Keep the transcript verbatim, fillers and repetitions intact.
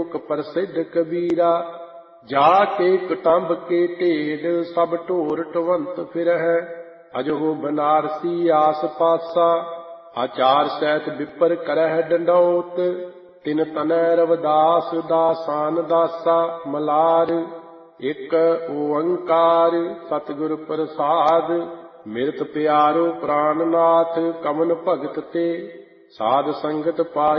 ਮੁਖ ਪ੍ਰਸਿੱਧ ਕਬੀਰਾ। ਜਾ ਕੇ ਕਟੰਬ ਕੇ ਢੇਡ ਸਭ ਢੋਰ ਢਵੰਤ ਫਿਰਹਿ। ਅਜਹੁ ਬਨਾਰਸੀ ਆਸ ਪਾਸਾ ਆਚਾਰ ਸਹਿਤ ਵਿਪਰ ਕਰਹਿ ਡੰਡੌਤ। ਤਿਨ ਤਨੈ ਰਵਿਦਾਸ ਦਾਸਾਨ ਦਾਸਾ ਮਲਾਰ। ਇਕ ਓੰਕਾਰ ਸਤਿਗੁਰ ਪ੍ਰਸਾਦ ਮਿਰਤ ਪਿਆਰੋ ਪ੍ਰਾਨਨਾਥ। ਕਮਨ ਭਗਤ ਤੇ ਸਾਧ ਸੰਗਤ ਪਾਈ